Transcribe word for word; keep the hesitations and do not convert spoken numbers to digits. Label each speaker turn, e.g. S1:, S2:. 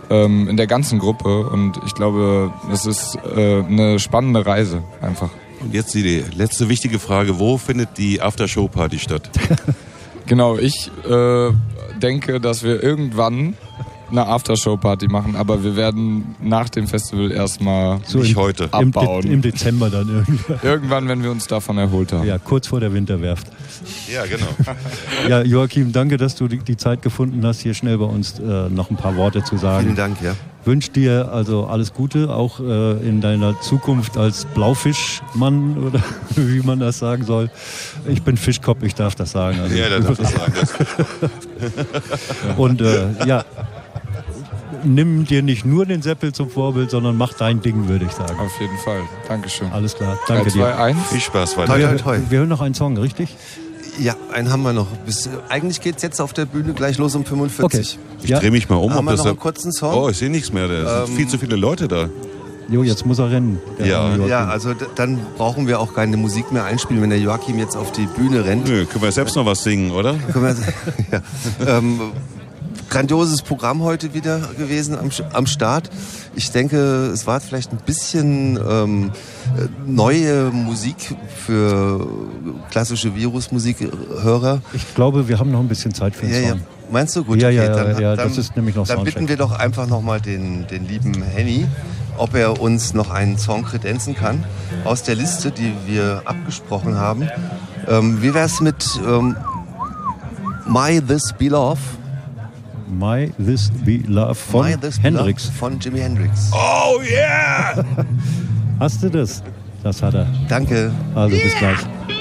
S1: ähm, in der ganzen Gruppe. Und ich glaube, es ist äh, eine spannende Reise einfach.
S2: Und jetzt die letzte wichtige Frage, wo findet die Aftershow-Party statt?
S1: Genau, ich äh, denke, dass wir irgendwann eine Aftershow-Party machen, aber wir werden nach dem Festival erstmal
S2: so nicht heute
S1: abbauen.
S3: Im, De- Im Dezember dann irgendwann.
S1: Irgendwann, wenn wir uns davon erholt haben.
S3: Ja, kurz vor der Winterwerft.
S2: Ja, genau.
S3: Ja, Joachim, danke, dass du die, die Zeit gefunden hast, hier schnell bei uns äh, noch ein paar Worte zu sagen.
S4: Vielen Dank, ja.
S3: Wünsche dir also alles Gute, auch äh, in deiner Zukunft als Blaufischmann oder wie man das sagen soll. Ich bin Fischkopf, ich darf das sagen. Also,
S2: ja, der darf das sagen. Das
S3: Und äh, ja, nimm dir nicht nur den Seppel zum Vorbild, sondern mach dein Ding, würde ich sagen.
S1: Auf jeden Fall. Dankeschön.
S3: Alles klar. Danke
S1: drei, zwei,
S3: dir.
S1: eins
S2: Viel Spaß weiter.
S4: Toi, toi,
S3: Wir,
S4: toi.
S3: wir hören noch einen Song, richtig?
S4: Ja, einen haben wir noch. Bis, eigentlich geht's jetzt auf der Bühne gleich los um fünfundvierzig.
S2: Ich
S3: Ja.
S2: drehe mich mal um.
S4: Haben
S2: ob
S4: wir
S2: das
S4: noch
S2: da-
S4: einen kurzen Song?
S2: Oh, ich sehe nichts mehr. Da sind
S4: Ähm,
S2: viel zu viele Leute da.
S3: Jo, jetzt muss er rennen. der
S2: Ja.
S3: arme Joachim.
S4: Ja, also d- dann brauchen wir auch keine Musik mehr einspielen, wenn der Joachim jetzt auf die Bühne rennt.
S2: Nö, können wir selbst noch was singen, oder?
S4: Können wir, ja. ähm, grandioses Programm heute wieder gewesen am, am Start. Ich denke, es war vielleicht ein bisschen ähm, neue Musik für klassische Virusmusikhörer.
S3: Ich glaube, wir haben noch ein bisschen Zeit für den
S4: Ja, ja.
S3: Song.
S4: Meinst du? Gut,
S3: Ja,
S4: okay.
S3: ja,
S4: dann,
S3: ja,
S4: dann,
S3: das ist nämlich noch
S4: Dann
S3: Soundcheck.
S4: bitten wir doch einfach nochmal den, den lieben Henny, ob er uns noch einen Song kredenzen kann aus der Liste, die wir abgesprochen haben. Ähm, wie wär's mit ähm, My This Be Love?
S3: My This Be Love von
S4: My This Be
S3: Hendrix.
S4: Love von Jimi Hendrix.
S2: Oh yeah!
S3: Hast du das? Das hat er.
S4: Danke.
S3: Also bis gleich.